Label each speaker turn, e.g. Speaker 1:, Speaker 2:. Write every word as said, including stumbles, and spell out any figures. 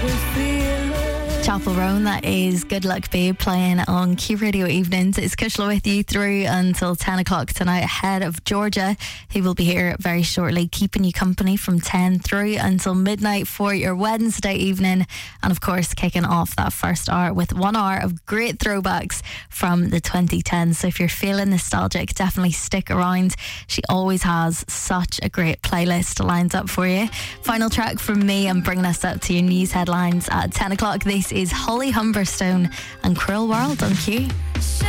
Speaker 1: Chapel Roan, that is Good Luck Babe, playing on Q Radio Evenings. It's Kushla with you through until ten o'clock tonight, ahead of Georgia, who will be here very shortly, keeping you company from ten through until midnight for your Wednesday evening. And of course, kicking off that first hour with one hour of great throwbacks from the twenty tens. So if you're feeling nostalgic, definitely stick around. She always has such a great playlist lined up for you. Final track from me, and bringing us up to your news headlines at ten o'clock. This is Holly Humberstone and Cruel World on Q.